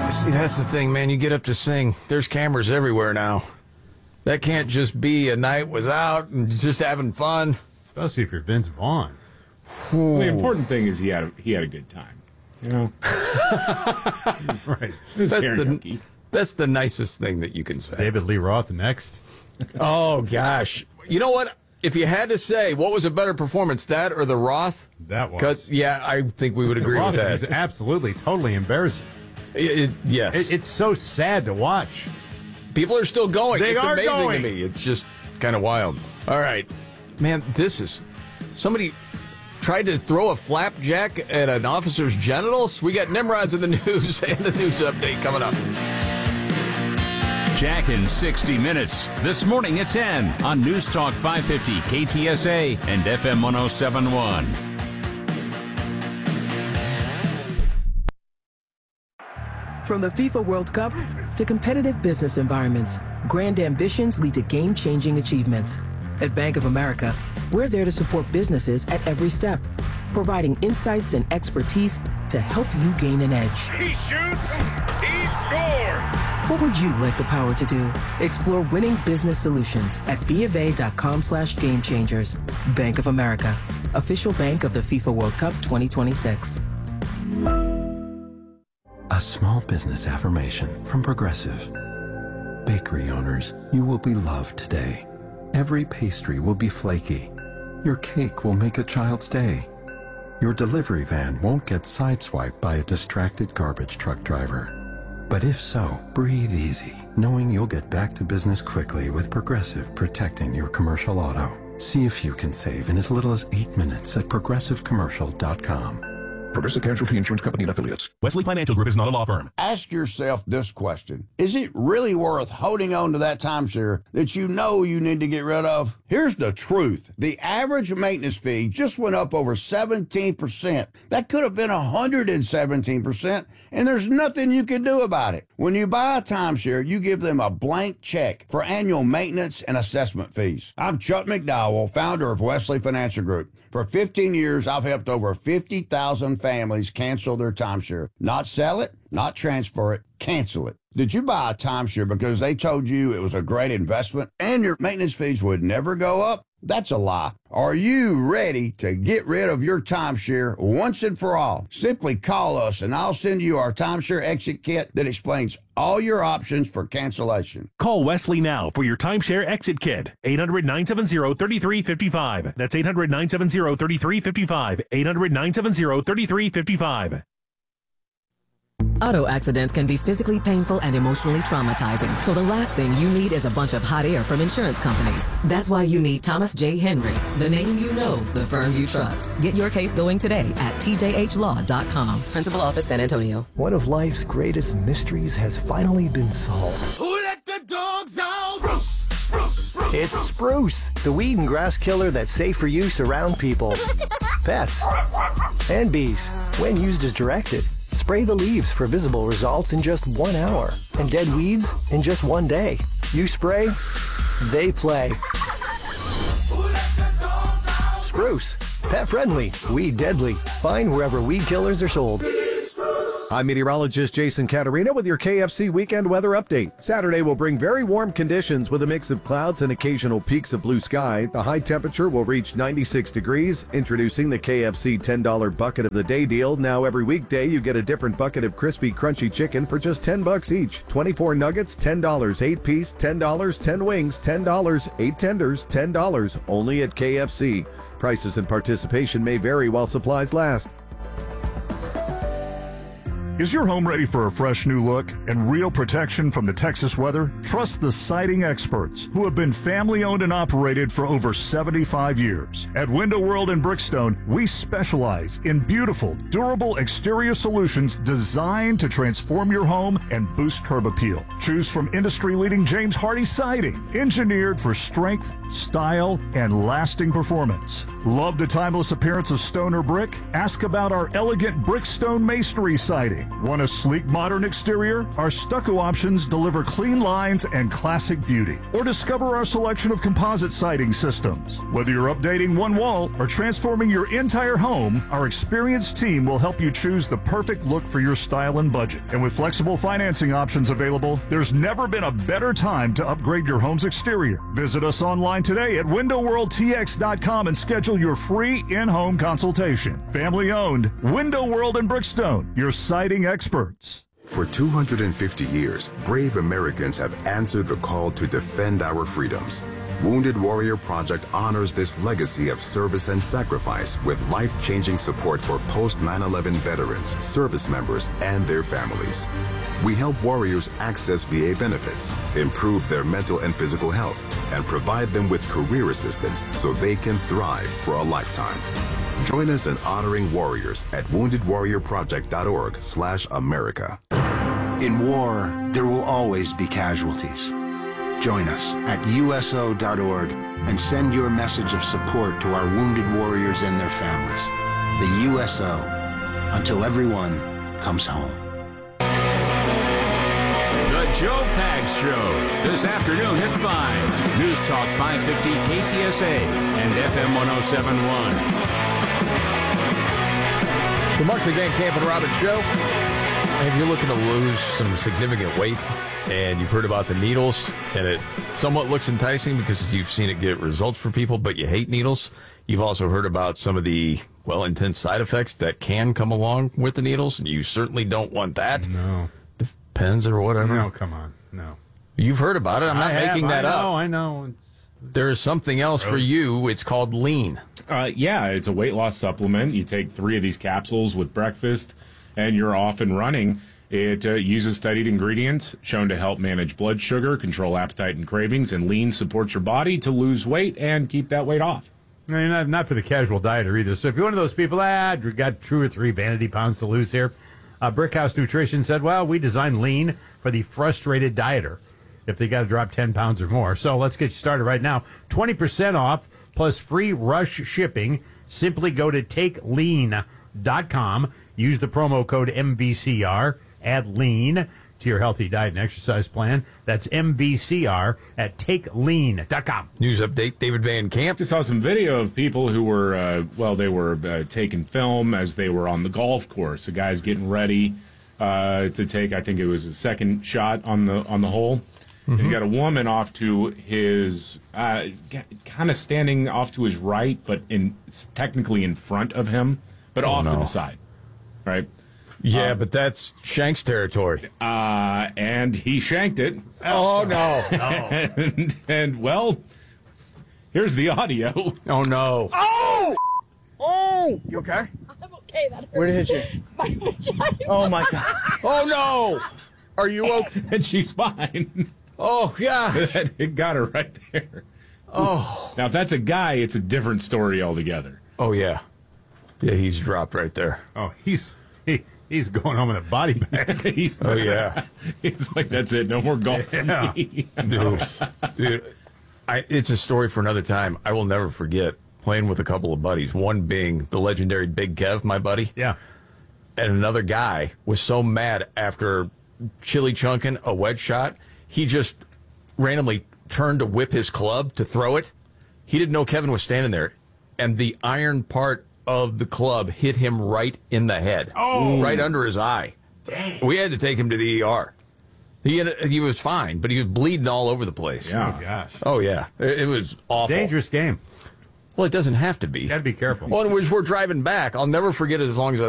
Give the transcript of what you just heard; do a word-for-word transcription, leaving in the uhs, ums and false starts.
See, that's the thing, man. You get up to sing. There's cameras everywhere now. That can't just be a night was out and just having fun. Especially if you're Vince Vaughn. Well, the important thing is he had a, he had a good time. You know? Right. That's the, that's the nicest thing that you can say. David Lee Roth next. Oh, gosh. You know what? If you had to say, what was a better performance, that or the Roth? That was. Because, yeah, I think we would agree the with Roth that. was absolutely, totally embarrassing. It, it, yes. It, it's so sad to watch. People are still going. They it's are amazing going. to me. It's just kind of wild. All right. Man, this is... Somebody tried to throw a flapjack at an officer's genitals? We got Nimrods in the news and the news update coming up. Jack in sixty minutes. This morning at ten on News Talk five fifty K T S A and F M one oh seven point one. From the FIFA World Cup to competitive business environments, grand ambitions lead to game-changing achievements. At Bank of America, we're there to support businesses at every step, providing insights and expertise to help you gain an edge. He shoots, he scores! What would you like the power to do? Explore winning business solutions at BofA.com slash game changers. Bank of America, official bank of the FIFA World Cup twenty twenty-six. A small business affirmation from Progressive. Bakery owners, you will be loved today. Every pastry will be flaky. Your cake will make a child's day. Your delivery van won't get sideswiped by a distracted garbage truck driver. But if so, breathe easy, knowing you'll get back to business quickly with Progressive protecting your commercial auto. See if you can save in as little as eight minutes at progressive commercial dot com. Progressive Casualty Insurance Company and Affiliates. Wesley Financial Group is not a law firm. Ask yourself this question. Is it really worth holding on to that timeshare that you know you need to get rid of? Here's the truth. The average maintenance fee just went up over seventeen percent. That could have been one hundred seventeen percent, and there's nothing you can do about it. When you buy a timeshare, you give them a blank check for annual maintenance and assessment fees. I'm Chuck McDowell, founder of Wesley Financial Group. For fifteen years, I've helped over fifty thousand families cancel their timeshare. Not sell it, not transfer it, cancel it. Did you buy a timeshare because they told you it was a great investment and your maintenance fees would never go up? That's a lie. Are you ready to get rid of your timeshare once and for all? Simply call us and I'll send you our timeshare exit kit that explains all your options for cancellation. Call Wesley now for your timeshare exit kit. eight hundred, nine seven zero, three three five five. That's eight hundred, nine seven zero, three three five five. eight hundred, nine seven zero, three three five five. Auto accidents can be physically painful and emotionally traumatizing, so the last thing you need is a bunch of hot air from insurance companies. That's why you need Thomas J. Henry, the name you know, the firm you trust. Get your case going today at T J H law dot com. Principal Office, San Antonio. One of life's greatest mysteries has finally been solved. Who let the dogs out? Spruce, spruce, spruce. It's Spruce, the weed and grass killer that's safe for use around people, pets, and bees when used as directed. Spray the leaves for visible results in just one hour, and dead weeds in just one day. You spray, they play. Spruce, pet friendly, weed deadly. Find wherever weed killers are sold. I'm meteorologist Jason Caterina with your K F C weekend weather update. Saturday will bring very warm conditions with a mix of clouds and occasional peaks of blue sky. The high temperature will reach ninety-six degrees. Introducing the K F C ten dollar bucket of the day deal. Now every weekday you get a different bucket of crispy, crunchy chicken for just ten bucks each. twenty-four nuggets, ten dollars. eight piece, ten dollars. ten wings, ten dollars. eight tenders, ten dollars. Only at K F C. Prices and participation may vary while supplies last. Is your home ready for a fresh new look and real protection from the Texas weather? Trust the siding experts who have been family owned and operated for over seventy-five years. At Window World in Brickstone, we specialize in beautiful, durable exterior solutions designed to transform your home and boost curb appeal. Choose from industry-leading James Hardie siding, engineered for strength, style, and lasting performance. Love the timeless appearance of stone or brick? Ask about our elegant Brickstone masonry siding. Want a sleek, modern exterior? Our stucco options deliver clean lines and classic beauty. Or discover our selection of composite siding systems. Whether you're updating one wall or transforming your entire home, our experienced team will help you choose the perfect look for your style and budget. And with flexible financing options available, there's never been a better time to upgrade your home's exterior. Visit us online today at window world t x dot com and schedule your free in-home consultation. Family owned, Window World in Brickstone, your siding experts. For two hundred fifty years, brave Americans have answered the call to defend our freedoms. Wounded Warrior Project honors this legacy of service and sacrifice with life-changing support for post nine eleven veterans, service members, and their families. We help warriors access V A benefits, improve their mental and physical health, and provide them with career assistance so they can thrive for a lifetime. Join us in honoring warriors at wounded warrior project dot org slash America. In war, there will always be casualties. Join us at U S O dot org and send your message of support to our wounded warriors and their families. The U S O, until everyone comes home. The Joe Pags Show, this afternoon at five. News Talk five fifty K T S A and F M one oh seven point one. The Markley Van Camp and Robbins Show. If you're looking to lose some significant weight and you've heard about the needles and it somewhat looks enticing because you've seen it get results for people, but you hate needles, you've also heard about some of the, well, intense side effects that can come along with the needles, and you certainly don't want that. No. Depends or whatever. No, come on. No. You've heard about it. I'm not I making have, that I up. know, I know. There is something else for you. It's called Lean. Uh, yeah, it's a weight loss supplement. You take three of these capsules with breakfast, and you're off and running. It uh, uses studied ingredients shown to help manage blood sugar, control appetite and cravings, and Lean supports your body to lose weight and keep that weight off. I mean, not, not for the casual dieter either. So if you're one of those people, ah, I've got two or three vanity pounds to lose here, uh, Brickhouse Nutrition said, well, we designed Lean for the frustrated dieter if they got to drop ten pounds or more. So let's get you started right now. twenty percent off plus free rush shipping. Simply go to take lean dot com. Use the promo code M V C R. Add Lean to your healthy diet and exercise plan. That's M V C R at take lean dot com. News update, David Van Camp. Just saw some video of people who were, uh, well, they were uh, taking film as they were on the golf course. The guy's getting ready uh, to take, I think it was a second shot on the on the hole. Mm-hmm. And you got a woman off to his, uh, kind of standing off to his right, but in technically in front of him, but oh, off no. to the side, right? Yeah, um, but that's Shank's territory. Uh, and he shanked it. Oh, no. no. and, and, well, here's the audio. Oh, no. Oh! Oh! You okay? I'm okay. That hurt. Where did it hit you? My vagina. Oh, my God. Oh, no. Are you okay? And she's fine. Oh, God. It got her right there. Oh. Now, if that's a guy, it's a different story altogether. Oh, yeah. Yeah, he's dropped right there. Oh, he's he, he's going home in a body bag. he's, oh, yeah. He's like, that's it. No more golf for yeah. me. Dude, dude I, it's a story for another time. I will never forget playing with a couple of buddies, one being the legendary Big Kev, my buddy. Yeah. And another guy was so mad after chili chunking a wedge shot, he just randomly turned to whip his club to throw it. He didn't know Kevin was standing there, and the iron part of the club hit him right in the head, oh. right under his eye. Dang. We had to take him to the E R. He had, he was fine, but he was bleeding all over the place. Yeah. Oh, gosh. Oh, yeah. It, it was awful. Dangerous game. Well, it doesn't have to be. Got to be careful. Well, as we're driving back, I'll never forget it as long as I